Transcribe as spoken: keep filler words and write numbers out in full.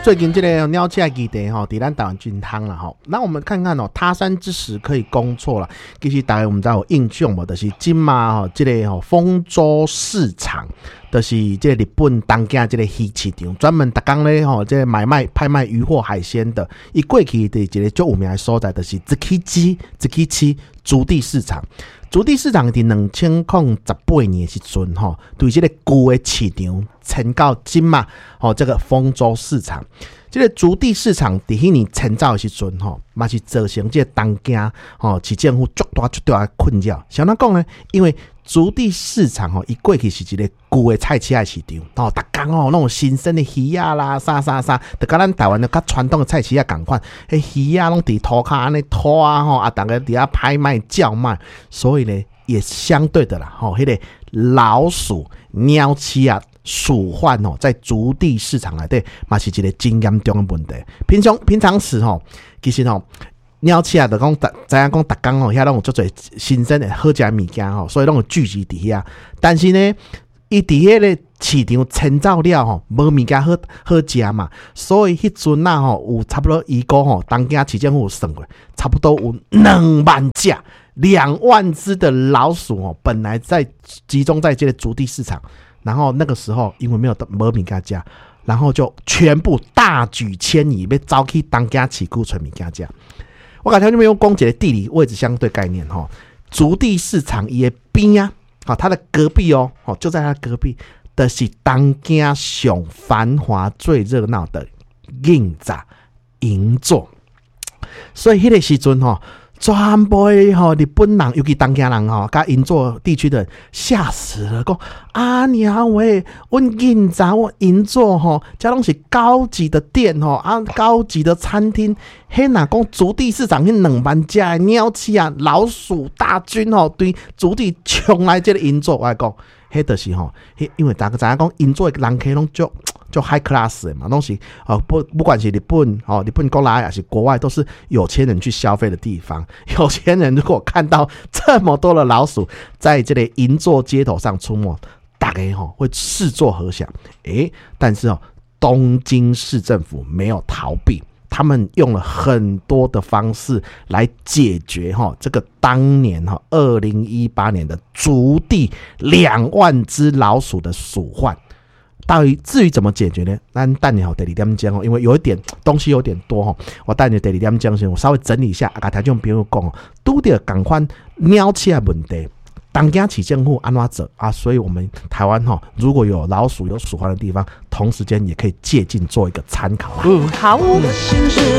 最近这个鸟鼠基地吼，伫咱台湾真夯啦吼。那我们看看哦，他山之石可以攻错了。其实大家我们知道有印象无，就是今嘛吼，这个吼丰州市场，就是这个日本东京这个鱼市场，专门逐工咧吼，这个买卖拍卖渔获海鲜的。伊过去的一个最有名的所在，就是竹崎市、竹崎市竹地市场。竹地市场伫两千零十八年的时阵吼，对这个旧的市场迁到今嘛吼，这个丰州市场。这个竹地市场伫迄年迁走的时阵吼，嘛是造成这个东京吼市政府足大足大的困扰。想哪讲呢？因为竹地市场吼，伊过去是一个旧的菜市仔市场，吼，逐工吼那种新鲜的鱼啊啦，啥啥啥，就甲咱台湾的较传统的菜市仔共款，迄鱼啊拢伫涂骹安尼拖啊吼，啊，逐个伫遐拍卖叫卖，所以呢，也相对的啦，吼，迄个老鼠、鸟鼠啊。鼠患哦，在竹地市场内底，嘛是一个真严重的问题。平常平常时吼，其实吼，鸟鼠啊，就讲知影讲，逐工吼，遐拢有足侪新鲜的好食的物件吼，所以拢有聚集伫遐。但是呢，伊伫迄个市场迁走了吼，无物件好好食嘛，所以迄阵啊吼，有差不多伊估吼，东京市政府有算过，差不多有两万只、两万只的老鼠哦，本来在集中在这个竹地市场。然后那个时候，因为没有没物件食，然后就全部大举迁移，要走去东京市区找物件食。我刚才就没有讲一个地理位置相对概念哈，竹地市场伊的边啊，好，它的隔壁哦，哦就在它隔壁的是东京上繁华最热闹的银座银座，所以迄个时阵吼。全部吼日本人，尤其东京人吼，甲银座地区的人吓死了，讲啊娘喂，阮银座、阮银座吼，这拢是高级的店吼，啊高级的餐厅，迄若讲竹地市场迄两万只的鸟鼠啊，老鼠大军吼，对竹地冲来这个银座，我来讲，迄就是吼，因为大家知影讲银座的人客拢足。就 high class 的嘛，东西哦不不管是日本哦，日本国内还是国外，都是有钱人去消费的地方。有钱人如果看到这么多的老鼠在这里银座街头上出没，大家哦会视作何想？诶，但是哦，东京市政府没有逃避。他们用了很多的方式来解决哈这个当年哈二零一八年的竹地两万只老鼠的鼠患。到底至于怎么解决呢？咱等一下第二点讲哦，因为有一点东西有点多哈，我等一下第二点讲先，我稍微整理一下，啊，台中朋友讲哦，拄到同款鸟鼠的问题，东京市政府安怎做啊？所以我们台湾哈，如果有老鼠有鼠患的地方，同时间也可以借鉴做一个参考啦。 嗯，好。嗯